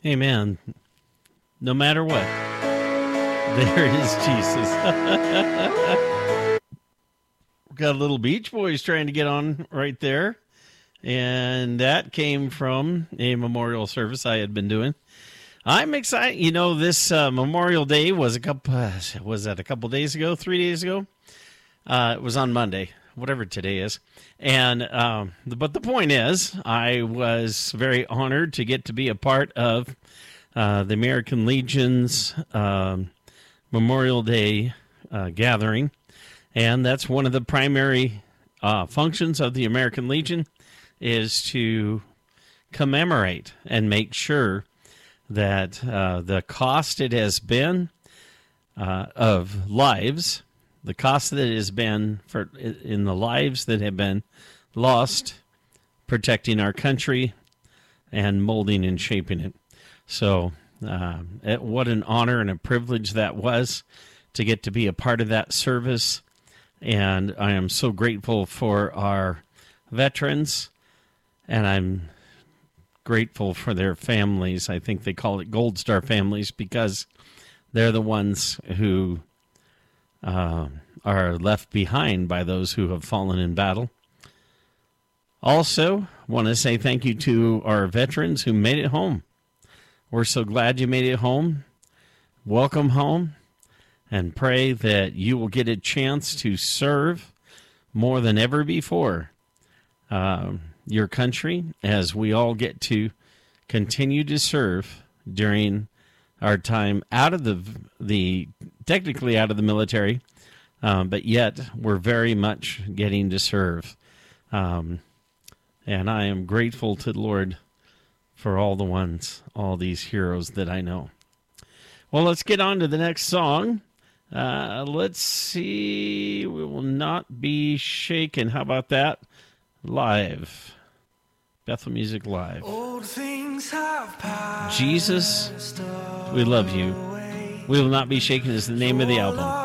Amen. No matter what, there is Jesus. We've got a little Beach Boys trying to get on right there. And that came from a memorial service I had been doing. I'm excited. You know, this Memorial Day was a couple days ago, 3 days ago? It was on Monday, whatever today is. And but the point is, I was very honored to get to be a part of the American Legion's Memorial Day gathering. And that's one of the primary functions of the American Legion, is to commemorate and make sure that the cost it has been of lives, the cost that it has been in the lives that have been lost, protecting our country and molding and shaping it. So what an honor and a privilege that was to get to be a part of that service. And I am so grateful for our veterans, and I'm grateful for their families. I think they call it Gold Star families because they're the ones who are left behind by those who have fallen in battle. Also, want to say thank you to our veterans who made it home. We're so glad you made it home. Welcome home, and pray that you will get a chance to serve more than ever before your country, as we all get to continue to serve during our time out of the technically out of the military, but yet we're very much getting to serve. And I am grateful to the Lord for all these heroes that I know. Well, let's get on to the next song. Let's see. We will not be shaken. How about that? Live. Bethel Music Live. Old things have passed. Jesus, we love you. We will not be shaken is the name of the album.